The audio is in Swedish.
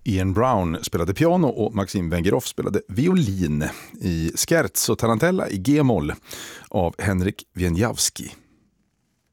Ian Brown spelade piano och Maxim Vengerov spelade violin i Scherzo Tarantella i G-moll av Henrik Wieniawski.